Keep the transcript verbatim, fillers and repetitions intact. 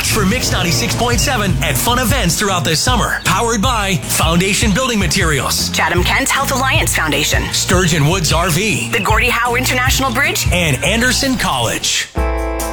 Watch for Mix ninety-six point seven at fun events throughout the summer. Powered by Foundation Building Materials, Chatham-Kent Health Alliance Foundation, Sturgeon Woods R V, the Gordie Howe International Bridge, and Anderson College.